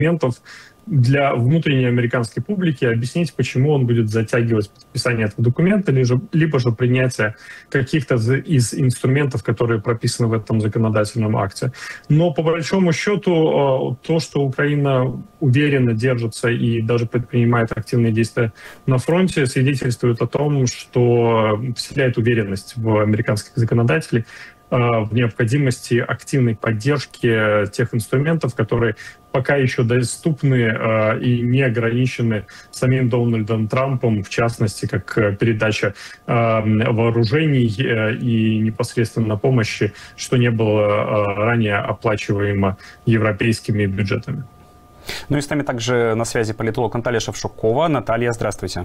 документов для внутренней американской публики, объяснить, почему он будет затягивать подписание этого документа, либо же принятие каких-то из инструментов, которые прописаны в этом законодательном акте. Но по большому счету то, что Украина уверенно держится и даже предпринимает активные действия на фронте, свидетельствует о том, что вселяет уверенность в американских законодателей в необходимости активной поддержки тех инструментов, которые пока еще доступны и не ограничены самим Дональдом Трампом, в частности, как передача вооружений и непосредственно помощи, что не было ранее оплачиваемо европейскими бюджетами. Ну и с нами также на связи политолог Наталья Шевчукова. Наталья, здравствуйте.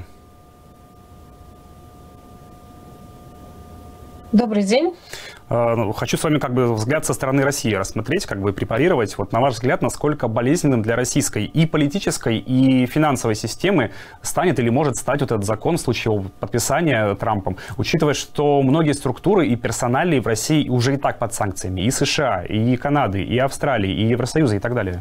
Добрый день. Хочу с вами взгляд со стороны России рассмотреть, препарировать. Вот на ваш взгляд, насколько болезненным для российской и политической, и финансовой системы станет или может стать вот этот закон в случае его подписания Трампом, учитывая, что многие структуры и персоналии в России уже и так под санкциями, и США, и Канады, и Австралии, и Евросоюза, и так далее?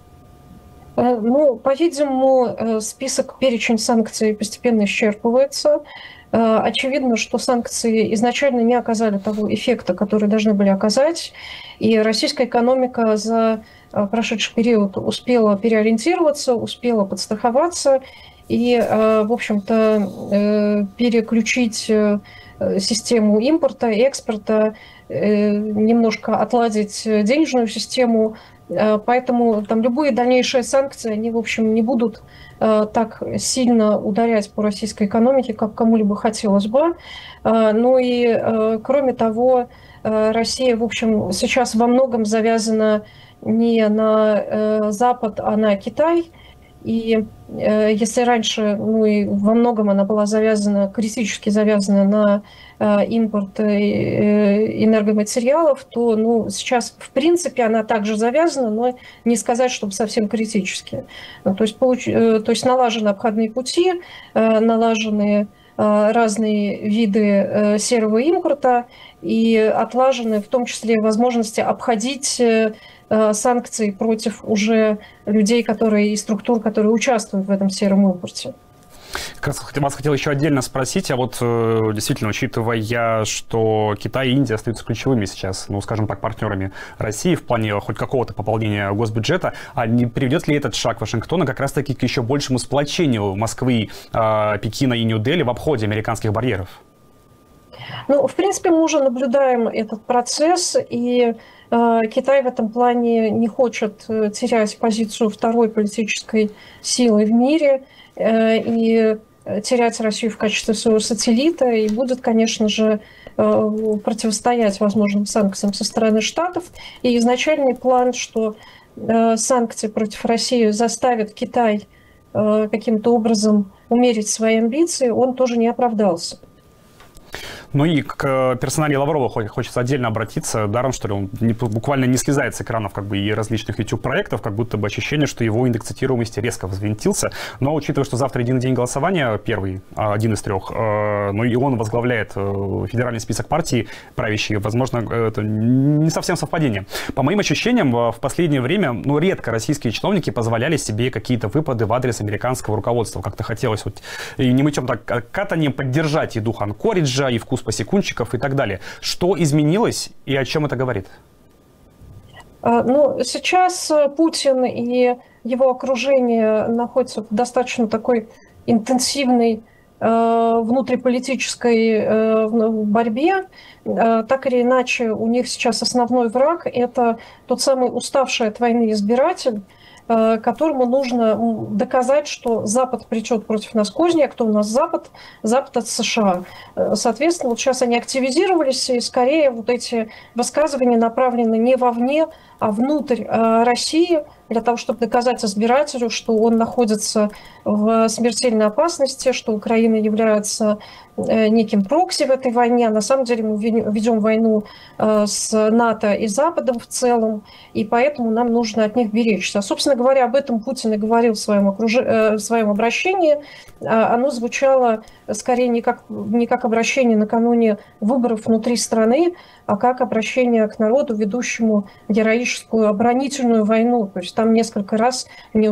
Ну, по-видимому, перечень санкций постепенно исчерпывается. Очевидно, что санкции изначально не оказали того эффекта, который должны были оказать, и российская экономика за прошедший период успела переориентироваться, успела подстраховаться и, в общем-то, переключить систему импорта, экспорта, немножко отладить денежную систему. Поэтому любые дальнейшие санкции, они, в общем, не будут так сильно ударять по российской экономике, как кому-либо хотелось бы. Ну и, кроме того, Россия, в общем, сейчас во многом завязана не на Запад, а на Китай. И если раньше, и во многом она была критически завязана на импорт энергоматериалов, то сейчас, в принципе, она также завязана, но не сказать, чтобы совсем критически. То есть налажены обходные пути, налажены разные виды серого импорта и отлажены в том числе возможности обходить санкции против уже людей, и структур, которые участвуют в этом сером импорте. Как раз вас хотел еще отдельно спросить, а вот действительно, учитывая, что Китай и Индия остаются ключевыми сейчас, скажем так, партнерами России в плане хоть какого-то пополнения госбюджета, а не приведет ли этот шаг Вашингтона как раз-таки к еще большему сплочению Москвы, Пекина и Нью-Дели в обходе американских барьеров? В принципе, мы уже наблюдаем этот процесс, и Китай в этом плане не хочет терять позицию второй политической силы в мире и терять Россию в качестве своего сателлита, и будет, конечно же, противостоять возможным санкциям со стороны Штатов. И изначальный план, что санкции против России заставят Китай каким-то образом умерить свои амбиции, он тоже не оправдался. Ну и к персоналии Лаврова хочется отдельно обратиться. Даром, что ли, он буквально не слезает с экранов и различных YouTube-проектов, как будто бы ощущение, что его индекс цитируемости резко взвинтился. Но учитывая, что завтра единый день голосования, один из трех, и он возглавляет федеральный список партии правящей, возможно, это не совсем совпадение. По моим ощущениям, в последнее время, редко российские чиновники позволяли себе какие-то выпады в адрес американского руководства. Как-то хотелось и не мытьем, так катанием поддержать и дух Анкориджа, и вкус посекунчиков и так далее. Что изменилось и о чем это говорит? Сейчас Путин и его окружение находятся в достаточно такой интенсивной внутриполитической борьбе. Так или иначе, у них сейчас основной враг – это тот самый уставший от войны избиратель, которому нужно доказать, что Запад пречет против нас козни, а кто у нас Запад? Запад от США. Соответственно, сейчас они активизировались, и скорее эти высказывания направлены не вовне, а внутрь России, для того, чтобы доказать избирателю, что он находится в смертельной опасности, что Украина является неким прокси в этой войне. А на самом деле мы ведем войну с НАТО и Западом в целом, и поэтому нам нужно от них беречься. Собственно говоря, об этом Путин и говорил в своем обращении. Оно звучало скорее не как обращение накануне выборов внутри страны, а как обращение к народу, ведущему героическую оборонительную войну. То есть там несколько раз мне